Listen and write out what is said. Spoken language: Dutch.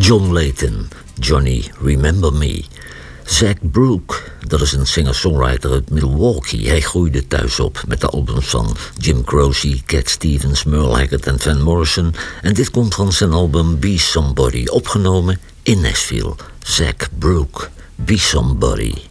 John Layton, Johnny Remember Me. Zach Brooke, dat is een singer-songwriter uit Milwaukee. Hij groeide thuis op met de albums van Jim Croce, Cat Stevens, Merle Haggard en Van Morrison. En dit komt van zijn album Be Somebody, opgenomen in Nashville. Zach Brooke, Be Somebody.